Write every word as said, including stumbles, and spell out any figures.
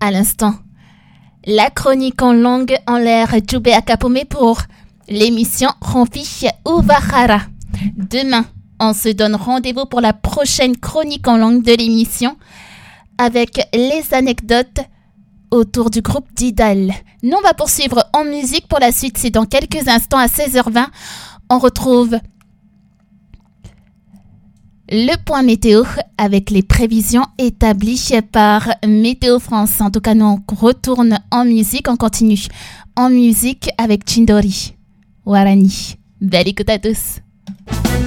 À l'instant, la chronique en langue en l'air Djoubé Akapomé pour l'émission Rompi Ouvahara. Demain, on se donne rendez-vous pour la prochaine chronique en langue de l'émission avec les anecdotes autour du groupe Didal. Nous, on va poursuivre en musique pour la suite. C'est dans quelques instants à seize heures vingt. On retrouve le point météo avec les prévisions établies par Météo France. En tout cas, nous, on retourne en musique. On continue en musique avec Chindori Warani. Belle écoute à tous.